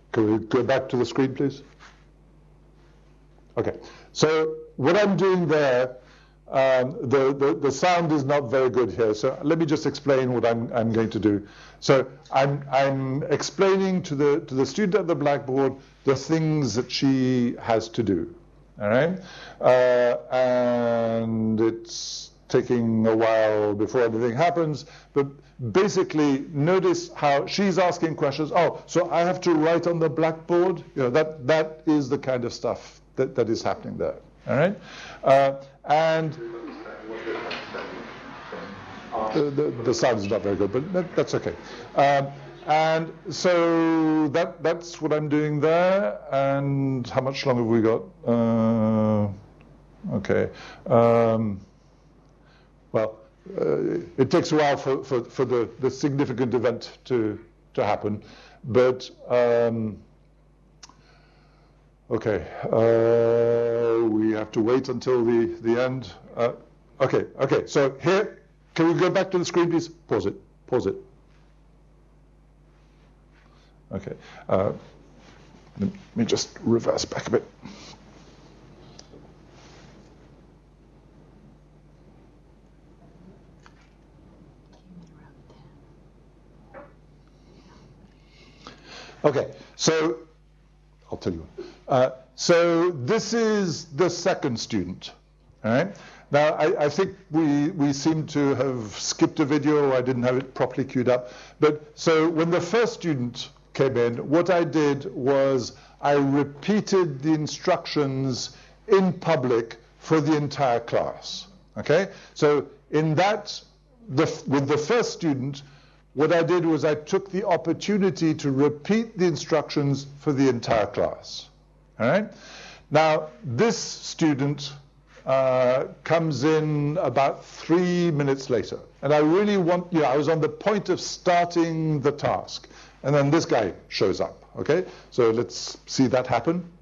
Can we go back to the screen, please? Okay. So what I'm doing there, the sound is not very good here. So let me just explain what I'm going to do. So I'm explaining to the student at the blackboard the things that she has to do. All right, and it's taking a while before anything happens, but basically notice how she's asking questions. Oh, so I have to write on the blackboard? You know, that is the kind of stuff that is happening there. All right, and the sound is not very good, but that's okay. And so that's what I'm doing there. And how much longer have we got? Okay. Well, it takes a while for the significant event to happen, but okay. We have to wait until the end. Okay. So here, can we go back to the screen, please? Pause it. Okay, let me just reverse back a bit. Okay, so I'll tell you. So this is the second student, all right? Now, I think we seem to have skipped a video, or I didn't have it properly queued up. But so when the first student came in, what I did was I repeated the instructions in public for the entire class, okay? So in that, with the first student, what I did was I took the opportunity to repeat the instructions for the entire class, all right? Now, this student comes in about 3 minutes later. And I really want, I was on the point of starting the task. And then this guy shows up, okay? So let's see that happen.